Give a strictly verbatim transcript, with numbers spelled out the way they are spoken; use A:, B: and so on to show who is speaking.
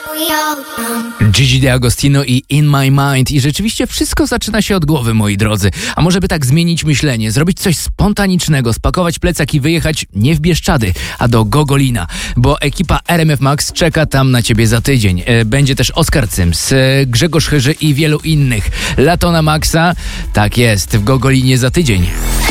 A: Gigi D'Agostino i In My Mind. I rzeczywiście wszystko zaczyna się od głowy, moi drodzy. A może by tak zmienić myślenie, zrobić coś spontanicznego, spakować plecak i wyjechać nie w Bieszczady, a do Gogolina, bo ekipa R M F Max czeka tam na ciebie za tydzień. Będzie też Oskar Cyms, Grzegorz Chyży i wielu innych. Lato na Maxa, tak jest, w Gogolinie za tydzień.